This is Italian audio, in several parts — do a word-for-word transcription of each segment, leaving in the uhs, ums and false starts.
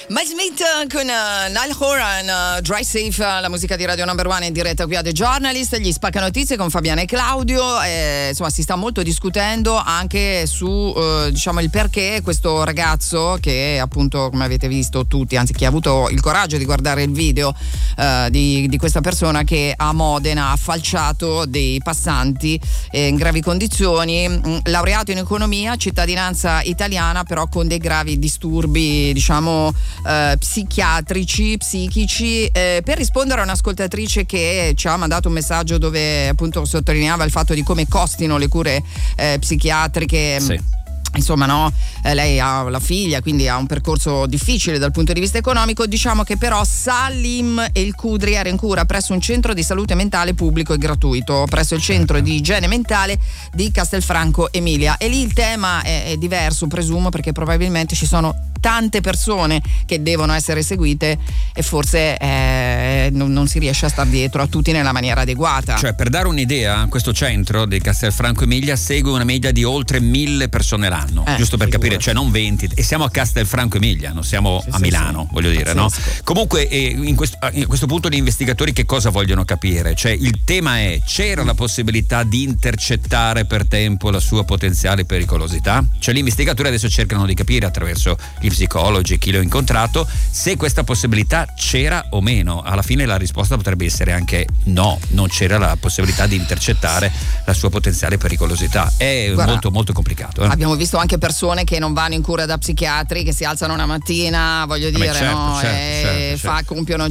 Mike Smith con uh, Niall Horan, uh, Dry Safe, uh, la musica di Radio Number One in diretta qui a The Journalist. Gli spacca notizie con Fabiana e Claudio. Eh, insomma, si sta molto discutendo anche su uh, diciamo il perché questo ragazzo, che appunto, come avete visto tutti, anzi chi ha avuto il coraggio di guardare il video uh, di, di questa persona che a Modena ha falciato dei passanti eh, in gravi condizioni, mh, laureato in economia, cittadinanza italiana, però con dei gravi disturbi, diciamo eh, psichiatrici, psichici. Eh, per rispondere a un'ascoltatrice che ci ha mandato un messaggio dove appunto sottolineava il fatto di come costino le cure eh, psichiatriche. Sì. Insomma, no, eh, lei ha la figlia, quindi ha un percorso difficile dal punto di vista economico. Diciamo che però Salim El Kudri era in cura presso un centro di salute mentale pubblico e gratuito, presso il centro di igiene mentale di Castelfranco Emilia. E lì il tema è, è diverso, presumo, perché probabilmente ci sono tante persone che devono essere seguite e forse eh, non, non si riesce a star dietro a tutti nella maniera adeguata. Cioè, per dare un'idea, questo centro di Castelfranco Emilia segue una media di oltre mille persone l'anno. Eh, giusto per capire, cioè non venti, e siamo a Castelfranco Emilia, non siamo sì, a Milano, sì, voglio dire, no? Comunque eh, in, questo, in questo punto gli investigatori che cosa vogliono capire? Cioè il tema è: c'era la possibilità di intercettare per tempo la sua potenziale pericolosità? Cioè gli investigatori adesso cercano di capire attraverso gli psicologi, chi l'ha incontrato, se questa possibilità c'era o meno. Alla fine la risposta potrebbe essere anche no, non c'era la possibilità di intercettare la sua potenziale pericolosità. È Guarda, molto molto complicato. Eh? Abbiamo visto anche persone che non vanno in cura da psichiatri, che si alzano una mattina, voglio dire, Beh, certo, no? certo, e certo, fa, certo. compiono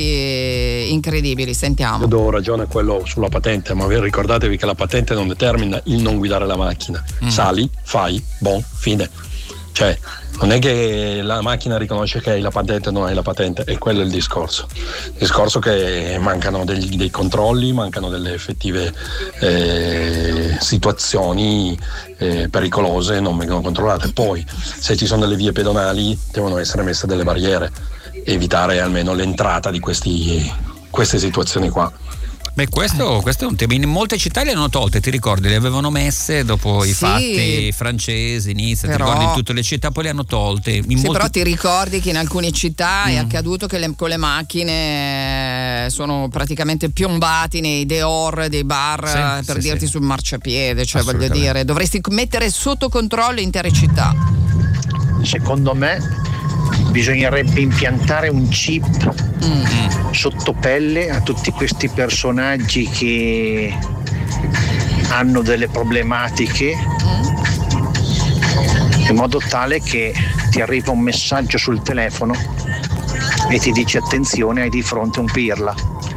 gesti incredibili. Sentiamo. Io do ragione a quello sulla patente, ma ricordatevi che la patente non determina il non guidare la macchina. Mm. Sali, fai, bon, fine. Cioè, non è che la macchina riconosce che hai la patente o non hai la patente, è quello il discorso. Il discorso che mancano degli, dei controlli, mancano delle effettive eh, situazioni eh, pericolose, non vengono controllate. Poi, se ci sono delle vie pedonali, devono essere messe delle barriere, evitare almeno l'entrata di questi, queste situazioni qua. Beh, questo, questo è un tema. In molte città le hanno tolte, ti ricordi? Le avevano messe dopo i sì, fatti francesi, Nizza, però, ti ricordi, in tutte le città, poi le hanno tolte. In sì, molti... però ti ricordi che in alcune città mm. è accaduto che le, con le macchine sono praticamente piombati nei dehors dei bar, sì, per sì, dirti sì. sul marciapiede, cioè voglio dire, dovresti mettere sotto controllo intere città. Secondo me bisognerebbe impiantare un chip mm. sotto pelle a tutti questi personaggi che hanno delle problematiche, mm. in modo tale che ti arriva un messaggio sul telefono e ti dice: attenzione, hai di fronte un pirla.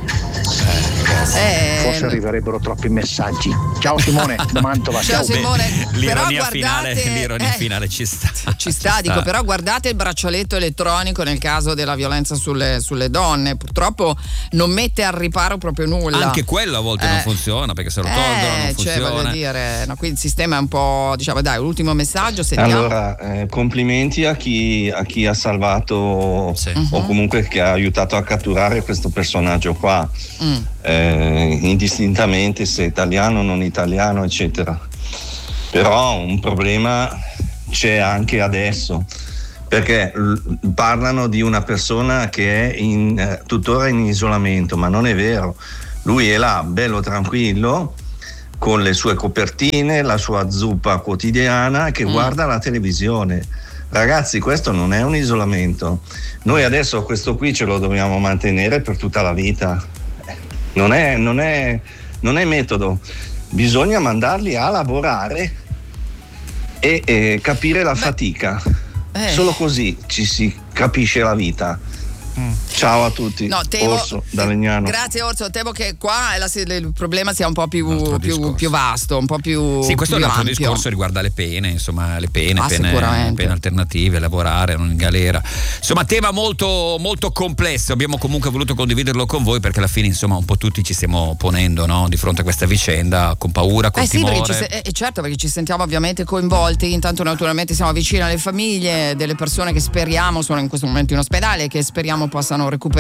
Eh, Forse arriverebbero troppi messaggi. Ciao Simone, da Mantova. Ciao, ciao Simone. Beh, l'ironia, però guardate, finale, l'ironia eh, finale ci sta. Ci sta, ci dico, sta. però guardate il braccialetto elettronico nel caso della violenza sulle, sulle donne. Purtroppo non mette al riparo proprio nulla. Anche quello a volte eh, non funziona, perché se lo tolgono eh, non cioè, funziona. voglio dire, no, qui il sistema è un po', diciamo, dai, l'ultimo messaggio, sentiamo. Allora, eh, complimenti a chi, a chi ha salvato sì. o uh-huh. comunque che ha aiutato a catturare questo personaggio qua. Mm. Eh, indistintamente se italiano o non italiano, eccetera. Però un problema c'è anche adesso, perché l- parlano di una persona che è in, eh, tuttora in isolamento, ma non è vero. Lui è là, bello tranquillo, con le sue copertine, la sua zuppa quotidiana, che mm. guarda la televisione. Ragazzi, questo non è un isolamento. Noi adesso questo qui ce lo dobbiamo mantenere per tutta la vita. Non è, non è, non è metodo. Bisogna mandarli a lavorare e, e capire la fatica. Eh. Solo così ci si capisce la vita. Mm. Ciao a tutti. No, temo, Orso da Legnano. Grazie Orso, temo che qua la, il problema sia un po' più, più, più vasto, un po' più sì, questo più è un altro ampio. discorso, riguarda le pene, insomma, le pene, ah, pene, pene alternative, lavorare, non in galera. Insomma, tema molto, molto complesso. Abbiamo comunque voluto condividerlo con voi perché alla fine, insomma, un po' tutti ci stiamo ponendo, no, di fronte a questa vicenda, con paura, con eh timore. Sì, perché ci, eh, certo, perché ci sentiamo ovviamente coinvolti. Intanto naturalmente siamo vicini alle famiglie delle persone che speriamo sono in questo momento in ospedale e che speriamo possano recuperare,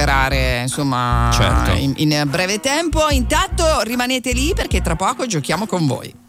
insomma, certo. in, in breve tempo. Intanto rimanete lì perché tra poco giochiamo con voi.